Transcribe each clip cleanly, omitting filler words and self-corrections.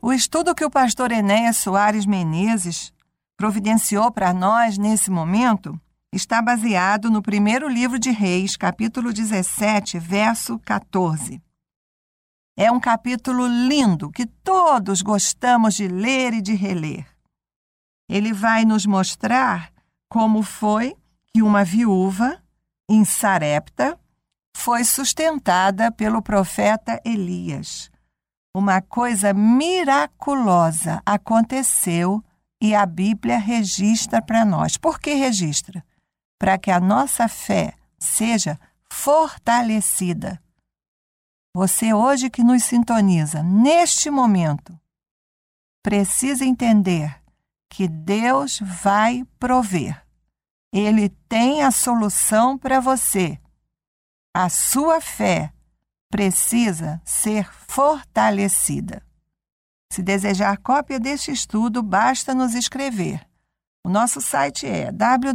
O estudo que o pastor Enéas Soares Menezes providenciou para nós nesse momento está baseado no primeiro livro de Reis, capítulo 17, verso 14. É um capítulo lindo que todos gostamos de ler e de reler. Ele vai nos mostrar como foi que uma viúva em Sarepta foi sustentada pelo profeta Elias. Uma coisa miraculosa aconteceu e a Bíblia registra para nós. Por que registra? Para que a nossa fé seja fortalecida. Você hoje que nos sintoniza, neste momento, precisa entender que Deus vai prover. Ele tem a solução para você. A sua fé precisa ser fortalecida. Se desejar cópia deste estudo, basta nos escrever. O nosso site é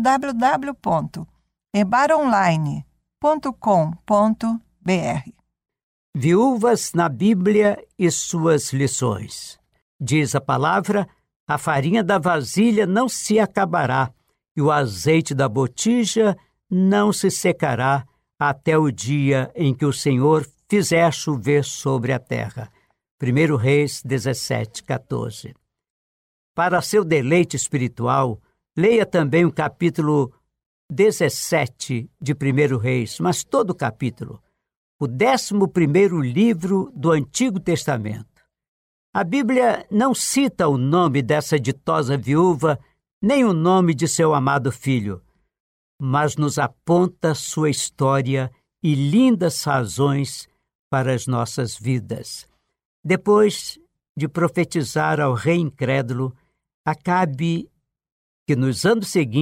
www.ebaronline.com.br. Viúvas na Bíblia e suas lições. Diz a palavra: a farinha da vasilha não se acabará, e o azeite da botija não se secará, até o dia em que o Senhor fizer chover sobre a terra. 1 Reis 17, 14. Para seu deleite espiritual, leia também o capítulo 17 de 1 Reis, mas todo o capítulo, o 11º livro do Antigo Testamento. A Bíblia não cita o nome dessa ditosa viúva, nem o nome de seu amado filho, mas nos aponta sua história e lindas razões para as nossas vidas. Depois de profetizar ao rei incrédulo, Acabe, que nos anos seguintes